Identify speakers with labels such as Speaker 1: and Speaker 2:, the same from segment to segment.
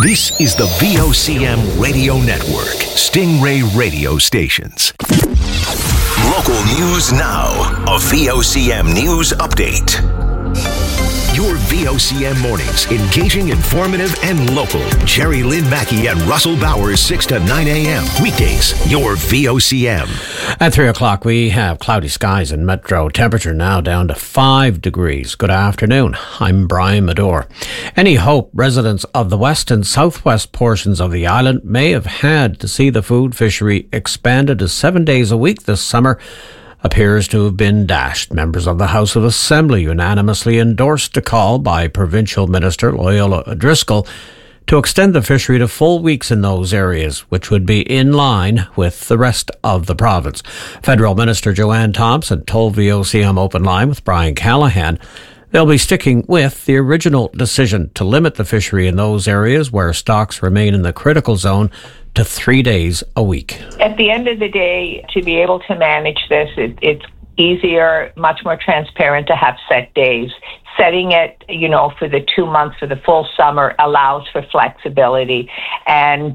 Speaker 1: This is the VOCM Radio Network, Stingray radio stations. Local news now. A VOCM news update. Your VOCM mornings, engaging, informative, and local. Jerry Lynn Mackey and Russell Bowers, 6 to 9 a.m. Weekdays, your VOCM.
Speaker 2: At 3 o'clock, we have cloudy skies in Metro. Temperature now down to 5 degrees. Good afternoon. I'm Brian Medore. Any hope residents of the west and southwest portions of the island may have had to see the food fishery expanded to 7 days a week this summer appears to have been dashed. Members of the House of Assembly unanimously endorsed a call by Provincial Minister Loyola O'Driscoll to extend the fishery to full weeks in those areas, which would be in line with the rest of the province. Federal Minister Joanne Thompson told VOCM Open Line with Brian Callahan they'll be sticking with the original decision to limit the fishery in those areas where stocks remain in the critical zone to 3 days a week.
Speaker 3: At the end of the day, to be able to manage this, it's easier, much more transparent to have set days. Setting it, for the 2 months for the full summer allows for flexibility. And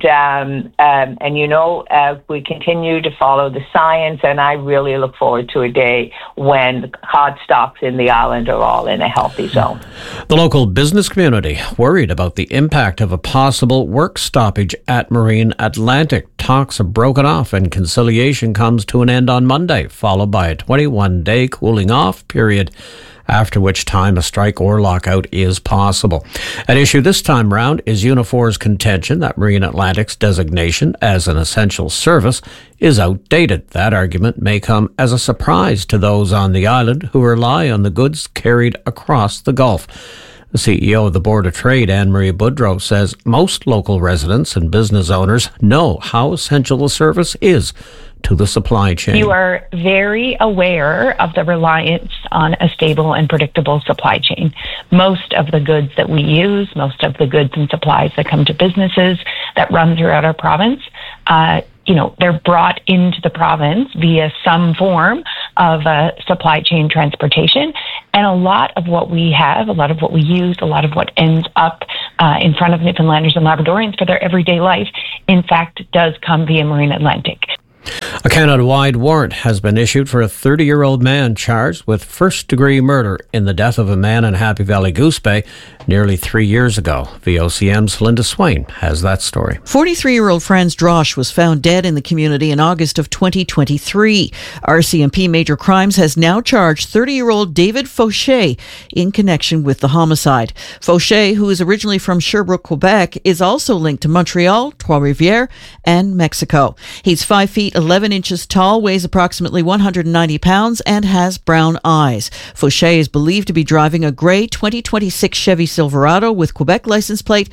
Speaker 3: we continue to follow the science, and I really look forward to a day when cod stocks in the island are all in a healthy zone.
Speaker 2: The local business community worried about the impact of a possible work stoppage at Marine Atlantic. Talks have broken off and conciliation comes to an end on Monday, followed by a 21-day cooling off period, after which time a strike or lockout is possible. At issue this time round is Unifor's contention that Marine Atlantic's designation as an essential service is outdated. That argument may come as a surprise to those on the island who rely on the goods carried across the Gulf. The CEO of the Board of Trade, Anne-Marie Boudreau, says most local residents and business owners know how essential the service is to the supply chain.
Speaker 4: You are very aware of the reliance on a stable and predictable supply chain. Most of the goods that we use, most of the goods and supplies that come to businesses that run throughout our province, they're brought into the province via some form of supply chain transportation. And a lot of what we have, a lot of what we use, a lot of what ends up in front of Newfoundlanders and Labradorians for their everyday life, in fact, does come via Marine Atlantic.
Speaker 2: A Canada-wide warrant has been issued for a 30-year-old man charged with first-degree murder in the death of a man in Happy Valley Goose Bay nearly 3 years ago. VOCM's Linda Swain has that story.
Speaker 5: 43-year-old Franz Drosch was found dead in the community in August of 2023. RCMP Major Crimes has now charged 30-year-old David Fauché in connection with the homicide. Fauché, who is originally from Sherbrooke, Quebec, is also linked to Montreal, Trois-Rivières, and Mexico. He's 5 feet 11 inches tall, weighs approximately 190 pounds, and has brown eyes. Fauché is believed to be driving a grey 2026 Chevy Silverado with Quebec license plate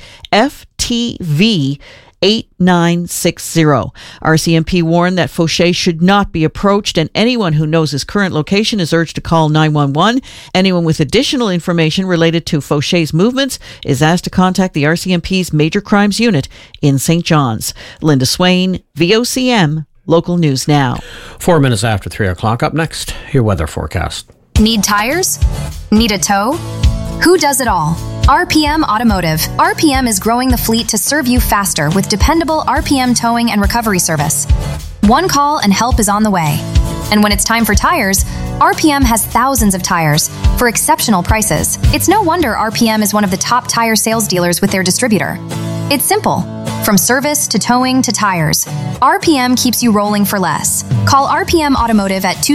Speaker 5: FTV 8960. RCMP warned that Fauché should not be approached, and anyone who knows his current location is urged to call 911. Anyone with additional information related to Fauché's movements is asked to contact the RCMP's Major Crimes Unit in St. John's. Linda Swain, VOCM, Local News Now.
Speaker 2: 4 minutes after 3 o'clock. Up next, your weather forecast.
Speaker 6: Need tires? Need a tow? Who does it all? RPM Automotive. RPM is growing the fleet to serve you faster with dependable RPM towing and recovery service. One call and help is on the way. And when it's time for tires, RPM has thousands of tires for exceptional prices. It's no wonder RPM is one of the top tire sales dealers with their distributor. It's simple. From service to towing to tires, RPM keeps you rolling for less. Call RPM Automotive at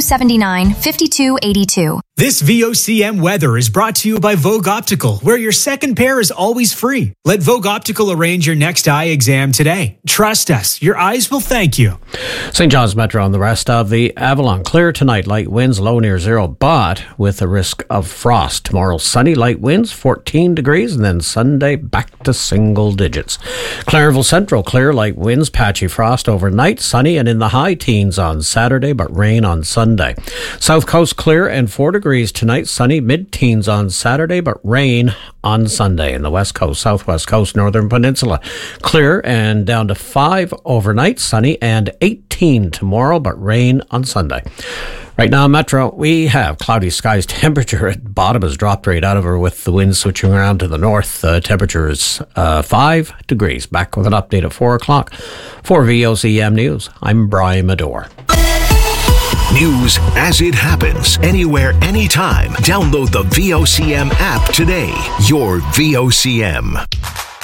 Speaker 6: 279-5282.
Speaker 7: This VOCM weather is brought to you by Vogue Optical, where your second pair is always free. Let Vogue Optical arrange your next eye exam today. Trust us, your eyes will thank you.
Speaker 2: St. John's Metro and the rest of the Avalon. Clear tonight, light winds, low near zero, but with a risk of frost. Tomorrow, sunny, light winds, 14 degrees, and then Sunday, back to single digits. Clarenville Central, clear, light winds, patchy frost overnight, sunny, and in the high teens on Saturday, but rain on Sunday. South Coast, clear and 4 degrees tonight, sunny, mid-teens on Saturday, but rain on Sunday. In the West Coast, Southwest Coast, Northern Peninsula, clear and down to 5 overnight, sunny, and 18 tomorrow, but rain on Sunday. Right now, Metro, we have cloudy skies. Temperature at bottom has dropped right out of her with the wind switching around to the north. Temperature is 5 degrees. Back with an update at 4 o'clock. For VOCM News, I'm Brian Medore.
Speaker 1: News as it happens, anywhere, anytime. Download the VOCM app today. Your VOCM.